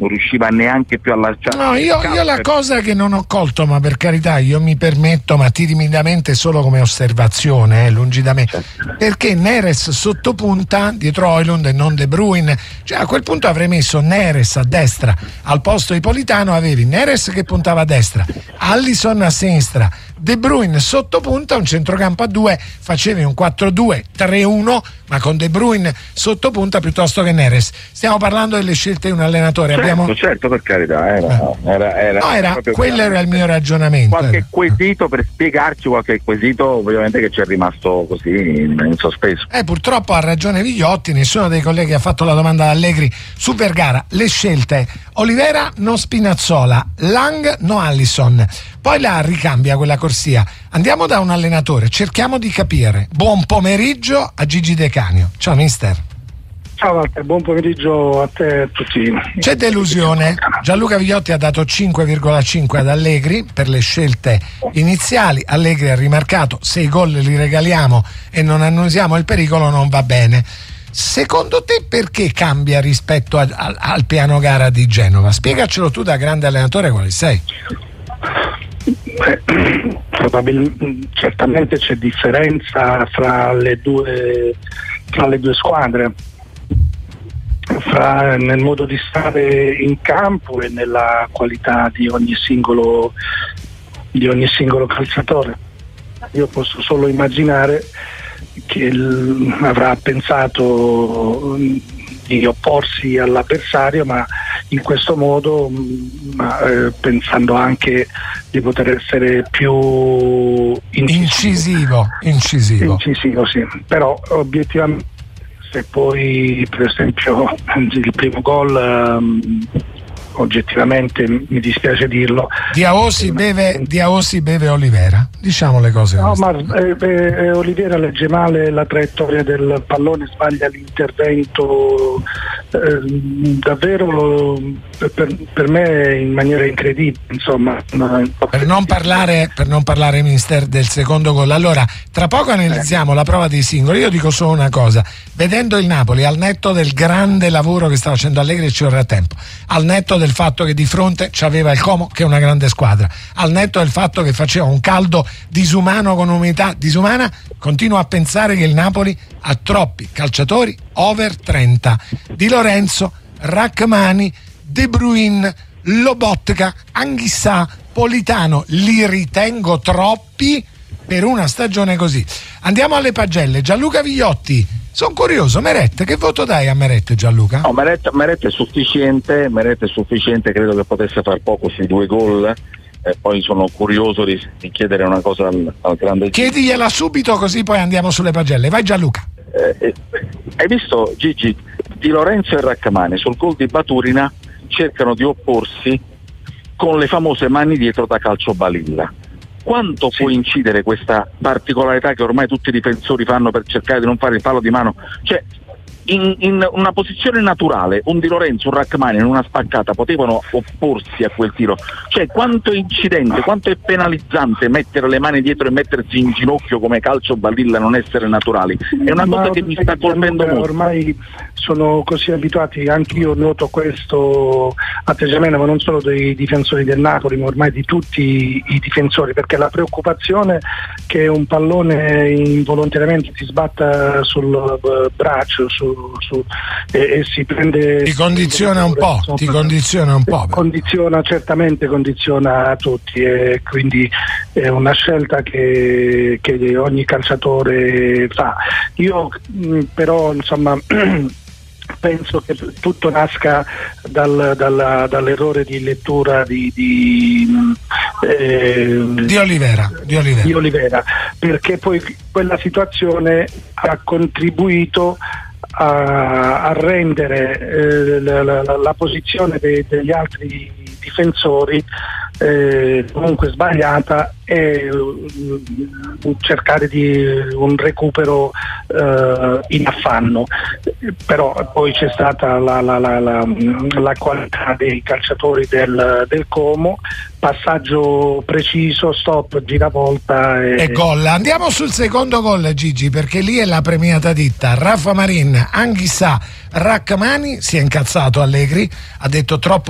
non riusciva neanche più a lanciare. No, io la cosa che non ho colto, ma per carità io mi permetto, ma timidamente solo come osservazione, lungi da me, perché Neres sottopunta dietro Højlund e non De Bruyne, cioè a quel punto avrei messo Neres a destra al posto di Politano, avevi Neres che puntava a destra, Alisson a sinistra, De Bruyne sottopunta, un centrocampo a 2, facevi un 4-2-3-1 ma con De Bruyne sottopunta piuttosto che Neres. Stiamo parlando delle scelte di un allenatore. Certo, per carità, quello era il mio ragionamento. Qualche quesito per spiegarci, qualche quesito ovviamente che ci è rimasto così in sospeso. Purtroppo ha ragione Vigliotti, nessuno dei colleghi ha fatto la domanda ad Allegri su Vergara. Le scelte: Olivera no Spinazzola, Lang no Alisson, poi la ricambia quella corsia. Andiamo da un allenatore, cerchiamo di capire. Buon pomeriggio a Gigi De Canio. Ciao mister. Ciao Walter, buon pomeriggio a te e a tutti. C'è delusione. Gianluca Vigliotti ha dato 5,5 ad Allegri per le scelte iniziali. Allegri ha rimarcato: se i gol li regaliamo e non annusiamo il pericolo non va bene. Secondo te perché cambia rispetto al piano gara di Genova? Spiegacelo tu da grande allenatore quale sei. Certamente c'è differenza fra le due squadre, nel modo di stare in campo e nella qualità di ogni singolo calciatore. Io posso solo immaginare che avrà pensato di opporsi all'avversario, ma in questo modo, pensando anche di poter essere più incisivo, sì. Però obiettivamente, se poi per esempio il primo gol, oggettivamente mi dispiace dirlo, Diaosi beve Olivera, diciamo le cose. No, ma Olivera legge male la traiettoria del pallone, sbaglia l'intervento, davvero per me in maniera incredibile, insomma. Per non parlare mister del secondo gol. Allora, tra poco analizziamo la prova dei singoli. Io dico solo una cosa: vedendo il Napoli, al netto del grande lavoro che sta facendo Allegri, ci vorrà tempo, al netto del fatto che di fronte c'aveva il Como, che è una grande squadra, al netto del fatto che faceva un caldo disumano con umidità disumana, continuo a pensare che il Napoli ha troppi calciatori over 30. Di Lorenzo, Rachmani, De Bruyne, Lobotka, Anghissà, Politano, li ritengo troppi per una stagione così. Andiamo alle pagelle. Gianluca Vigliotti, sono curioso, Meret, che voto dai a Meret, Gianluca? No, Meret è sufficiente, credo che potesse far poco sui 2 gol. Poi sono curioso di chiedere una cosa al grande. Chiedigliela subito, così poi andiamo sulle pagelle. Vai Gianluca. Hai visto, Gigi? Di Lorenzo e Rachmani sul gol di Baturina cercano di opporsi con le famose mani dietro da calcio balilla. Quanto può incidere questa particolarità che ormai tutti i difensori fanno per cercare di non fare il fallo di mano? Cioè, in una posizione naturale, un Di Lorenzo, un Rachmani in una spaccata potevano opporsi a quel tiro. Cioè, quanto è incidente, quanto è penalizzante mettere le mani dietro e mettersi in ginocchio come calcio balilla, non essere naturali. È una cosa che mi sta colpendo molto. Ormai sono così abituati, anch'io noto questo atteggiamento, ma non solo dei difensori del Napoli, ma ormai di tutti i difensori, perché la preoccupazione che un pallone involontariamente si sbatta sul braccio e si prende, ti condiziona un po', certamente condiziona tutti, e quindi è una scelta che ogni calciatore fa. Io però insomma penso che tutto nasca dall'errore di lettura di Olivera, perché poi quella situazione ha contribuito a rendere la posizione degli altri difensori comunque sbagliata, e cercare di un recupero in affanno. Però poi c'è stata la qualità dei calciatori del Como, passaggio preciso, stop, giravolta e gol. Andiamo sul secondo gol, Gigi, perché lì è la premiata ditta. Rafa Marin, Anghissà, Rachmani, si è incazzato Allegri, ha detto troppo